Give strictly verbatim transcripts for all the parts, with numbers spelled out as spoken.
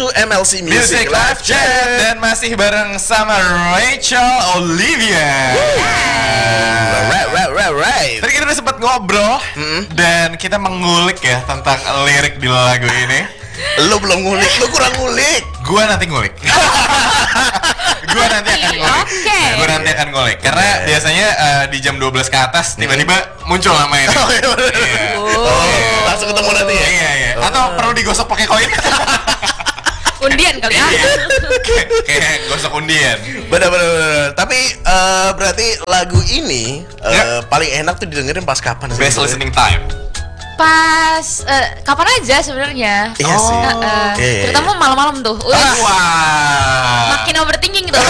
to M L C Music, Music Live Chat dan masih bareng sama Rachel Olivia. Right, right, right, right. Tadi kita udah sempat ngobrol mm-hmm. dan kita mengulik ya tentang lirik di lagu ini. Lu belum ngulik, lu kurang ngulik. Gua nanti ngulik. Gua nanti akan ngulik. Okay. Gua nanti akan ngulik karena yeah. biasanya uh, di jam dua belas ke atas tiba-tiba mm-hmm. muncul nama ini. Oh, iya, yeah. oh. oh, langsung ketemu nanti ya. Iya, iya. Atau oh. perlu digosok pakai koin? Undian kali ya. Kayak gosok undian. Bener-bener. Tapi uh, berarti lagu ini uh, yeah. paling enak tuh didengerin pas kapan? Best listening time. Pas uh, kapan aja sebenarnya. Iya sih. Uh, uh, yeah, yeah, terutama yeah. malam-malam tuh. Wih. Ah, wah. Makin overthinking gitu.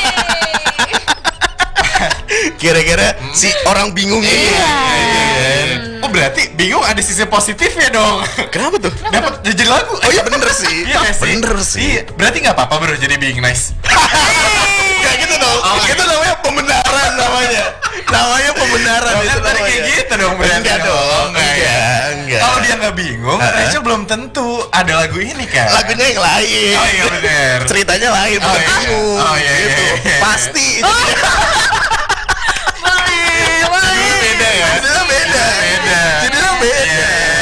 Kira-kira hmm. si orang bingung ini. Iya. Hmm. Oh berarti bingung ada sisi positifnya dong. Kenapa tuh? Dapat jadi lagu. Oh iya bener sih. Iya sih. Bener sih. Iya. Berarti nggak apa-apa bro jadi being nice. Kayak gitu dong. Oh, itu namanya pembenaran namanya. Namanya pembenaran oh, itu namanya. Kayak gitu dong. Enggak dong. Enggak ya. Enggak. Kalau dia nggak bingung, uh-huh. Rachel belum tentu ada lagu ini kan. Lagunya yang lain. Oh iya benar. Ceritanya lain. Oh iya. Bingung. Oh iya. Gitu. Iya, iya. Pasti. Oh. Boleh, boleh. Beda ya. Jadinya beda. Beda. Jadinya beda.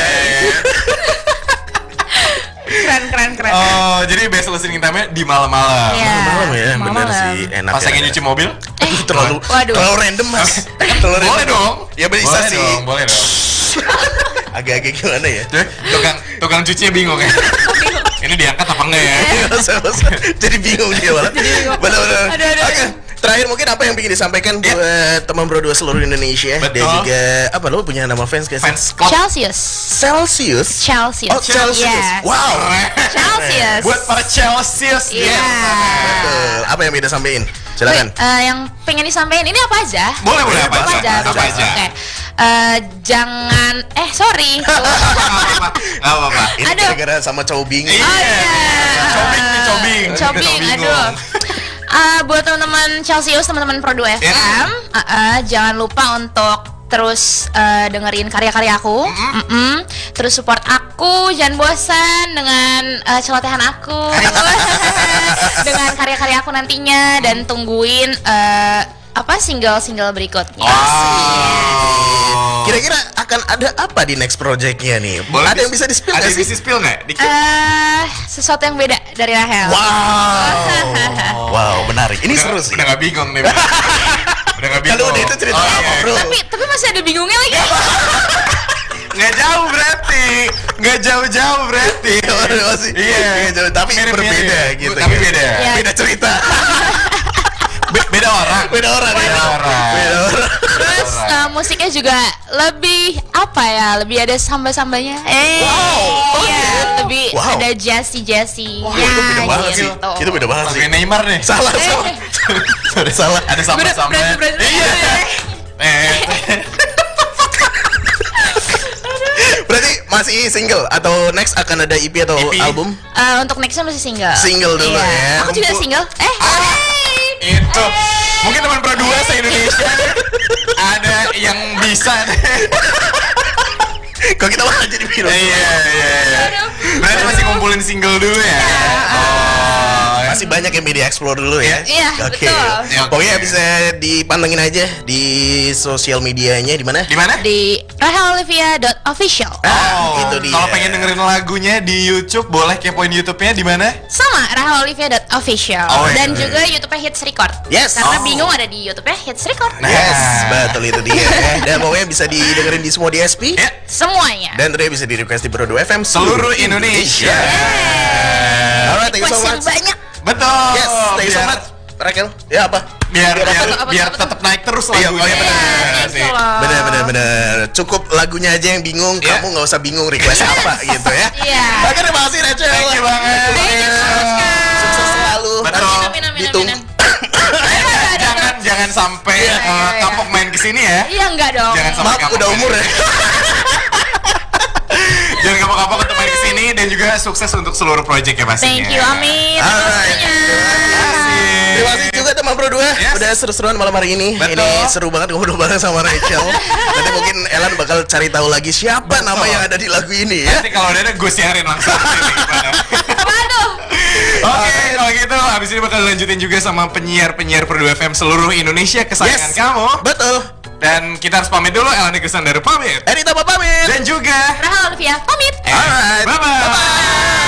Keren, keren, keren. Oh, jadi best listening time-nya di malam-malam. Iya. Malam ya, bener Malam. sih. Enak. Pas lagi nyuci mobil? Eh, terlalu waduh. terlalu random mas. Terlalu Boleh random. dong. Ya bisa boleh sih. Dong, boleh dong. Agak-agak gimana ya? Tukang tukang cucinya bingung ya. Ini diangkat apa enggak ya? Jadi bingung dia malah. Benar-benar. Oke. Terakhir mungkin apa yang ingin disampaikan yeah. buat teman Bro dua seluruh Indonesia. Betul. Dan juga apa lo punya nama fans guys? Fans club. Celsius. Celsius. Celsius. Oh Celsius. Yes. Wow. Celsius. Buat para Celsius. Iya. Yes. Betul. Apa yang bisa sampein? Silakan. Wait, uh, yang pengen disampaikan ini apa aja? Boleh boleh apa, apa aja? Apa aja? Oke. Okay. Uh, jangan eh sorry. Apa apa? Ini Aduh. gara-gara sama cowbing. Iya. Oh iya. Cobing nih cobing. Cobing, aduh. Uh, buat teman-teman Celsius, teman-teman Pro dua F M, yeah. uh, uh, jangan lupa untuk terus uh, dengerin karya-karya aku, mm-hmm. Mm-hmm. terus support aku, jangan bosan dengan uh, celotehan aku, dengan karya-karya aku nantinya, dan tungguin uh, apa single-single berikutnya. Wow. Kira-kira akan ada apa di next projectnya nih? Boleh ada yang bisa di-spill Ada nggak yang sih? bisa di-spill nggak? Dikit. Uh, sesuatu yang beda dari Rahel. Wow. Wow, menarik. Ini udah, seru sih. Udah nggak bingung nih. Udah nggak bingung. Kalau udah itu cerita oh, apa, iya. bro? Tapi tapi masih ada bingungnya lagi. Nggak jauh berarti, nggak jauh-jauh berarti. Masih, iya, nggak jauh, tapi mirip, berbeda mirip. gitu. Tapi kan? beda. Ya. Beda cerita. Be- beda orang. Beda orang. Beda orang. Beda orang. Terus uh, musiknya juga lebih apa ya? Lebih ada samba-sambanya. Eh, Wow. Oh, iya, iya. lebih Wow. ada jazzy-jazzy. Wah, ya, itu beda banget sih. gitu. Itu beda banget sih. Pakai Neymar nih. Salah, Eh. salah. Sorry, salah. Ada samba-samba. Berarti- berarti- Iya. Eh. Berarti masih single atau next akan ada E P atau E P? album? Uh, untuk nextnya masih single. Single dulu Iya. ya. Aku juga Untuk- single. Eh, hey. Itu mungkin teman Pro dua se-Indonesia ada yang bisa. Kok kita malah jadi bilang? Iya iya iya. Aduh. Berarti masih ngumpulin single dulu ya. Oh, ya. Masih banyak yang media explore dulu ya. Iya, Oke. betul. Ya, oke. Pokoknya bisa dipantengin aja di sosial medianya di mana? Di mana? Di rahelolivia dot official. Ah, itu dia. Kalau pengen dengerin lagunya di YouTube, boleh kepoin YouTube-nya di mana? Sama rahelolivia dot official. Oh, iya. Dan juga YouTube-nya Hits Record. Yes. Karena Oh. bingung ada di YouTube-nya Hits Record. Nah. Yes, betul itu dia. ya. Dan pokoknya bisa didengerin di semua D S P. Ya, Semuanya. Dan tentunya bisa di request di Pro dua F M seluruh Indonesia. Alright, thank you so Request yang much. banyak. Betul. Yes, thank you so Biar- much. Raquel, ya apa? Biar Biar biar, apa tuh, apa biar tuh, apa tuh? tetap naik terus Iya, lagunya. oh iya, benar. Iya, sih. gitu loh. Bener bener bener. Cukup lagunya aja yang bingung. Iya. Kamu nggak usah bingung request apa gitu ya. Iya. Oke, terima kasih Rachel. Thank you banget. Thank you so much, Kak. Sukses selalu. Betul. Nanti Amin, amin, ditung- amin, Jangan jangan sampai Iya, uh, iya, iya. kapok main kesini ya. Iya enggak dong. Jangan sampai Maaf, kapok udah main. umur ya. Jangan kapok-kapok untuk main kesini dan juga sukses untuk seluruh project ya pastinya. Thank you, amin. Alright. Terima kasih juga teman Pro dua. Yes. Udah seru-seruan malam hari ini. Betul. Ini seru banget ngobrol bareng sama Rachel. Nanti mungkin Elan bakal cari tahu lagi siapa Betul. nama yang ada di lagu ini ya. Nanti kalau ada gue siarin langsung. Gimana? Apa tuh? Oke, kalau gitu abis ini bakal lanjutin juga sama penyiar-penyiar Pro dua F M seluruh Indonesia kesayangan Yes. kamu. Betul. Dan kita harus pamit dulu. Elani Kusandar pamit. Erita pamit. Dan juga Rahel Olivia pamit. Alright. Bye-bye. Bye-bye.